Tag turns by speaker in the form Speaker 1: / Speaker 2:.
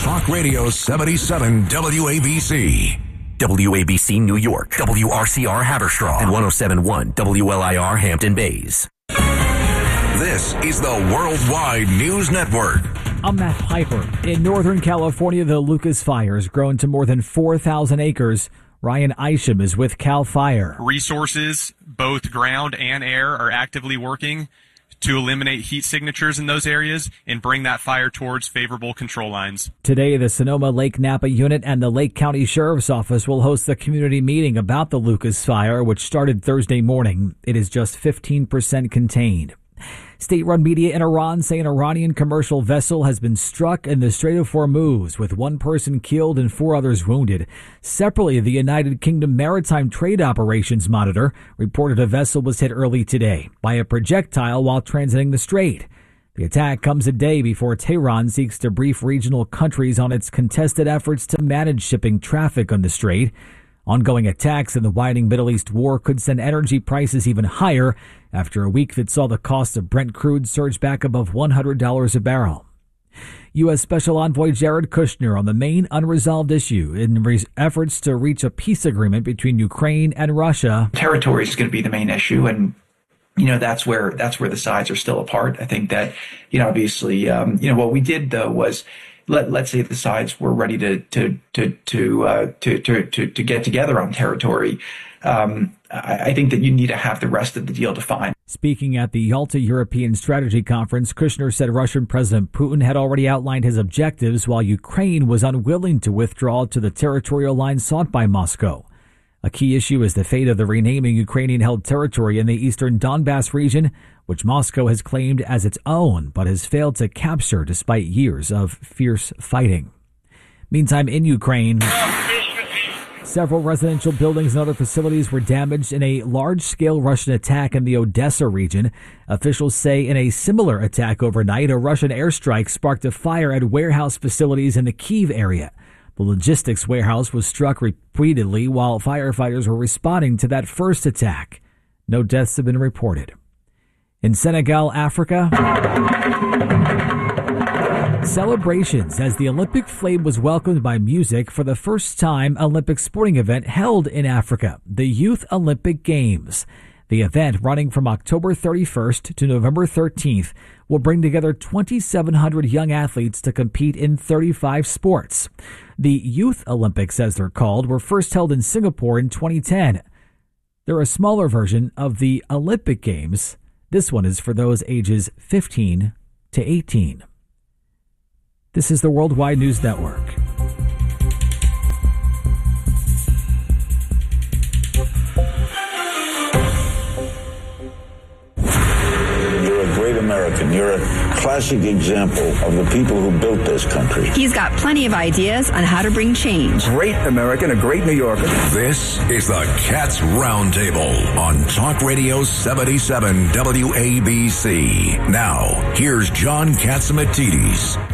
Speaker 1: Talk Radio 77 WABC.
Speaker 2: WABC New York, WRCR Haverstraw, and 107.1 WLIR Hampton Bays.
Speaker 1: This is the Worldwide News Network.
Speaker 3: I'm Matt Piper. In Northern California, the Lucas Fire has grown to more than 4,000 acres. Ryan Isham is with CAL FIRE.
Speaker 4: Resources, both ground and air, are actively working to eliminate heat signatures in those areas and bring that fire towards favorable control lines.
Speaker 3: Today, the Sonoma Lake Napa Unit and the Lake County Sheriff's Office will host the community meeting about the Lucas Fire, which started Thursday morning. It is just 15% contained. State-run media in Iran say an Iranian commercial vessel has been struck in the Strait of Hormuz, with one person killed and 4 others wounded. Separately, the United Kingdom Maritime Trade Operations Monitor reported a vessel was hit early today by a projectile while transiting the strait. The attack comes a day before Tehran seeks to brief regional countries on its contested efforts to manage shipping traffic on the strait. Ongoing attacks in the widening Middle East war could send energy prices even higher after a week that saw the cost of Brent crude surge back above $100 a barrel. U.S. Special Envoy Jared Kushner on the main unresolved issue in efforts to reach a peace agreement between Ukraine and Russia.
Speaker 5: Territory is going to be the main issue, and that's where the sides are still apart. I think that obviously what we did though was let's say the sides were ready to get together on territory. I think that you need to have the rest of the deal defined.
Speaker 3: Speaking at the Yalta European Strategy Conference, Kushner said Russian President Putin had already outlined his objectives while Ukraine was unwilling to withdraw to the territorial line sought by Moscow. A key issue is the fate of the renaming Ukrainian-held territory in the eastern Donbass region, which Moscow has claimed as its own but has failed to capture despite years of fierce fighting. Meantime, in Ukraine, several residential buildings and other facilities were damaged in a large-scale Russian attack in the Odessa region. Officials say in a similar attack overnight, a Russian airstrike sparked a fire at warehouse facilities in the Kyiv area. The logistics warehouse was struck repeatedly while firefighters were responding to that first attack. No deaths have been reported. In Senegal, Africa, celebrations as the Olympic flame was welcomed by music for the first time Olympic sporting event held in Africa, the Youth Olympic Games. The event, running from October 31st to November 13th, will bring together 2,700 young athletes to compete in 35 sports. The Youth Olympics, as they're called, were first held in Singapore in 2010. They're a smaller version of the Olympic Games. This one is for those ages 15 to 18. This is the Worldwide News Network.
Speaker 6: American. You're a classic example of the people who built this country.
Speaker 7: He's got plenty of ideas on how to bring change.
Speaker 8: Great American, a great New Yorker.
Speaker 1: This is the Cats Roundtable on Talk Radio 77 WABC. Now, here's John Catsimatidis.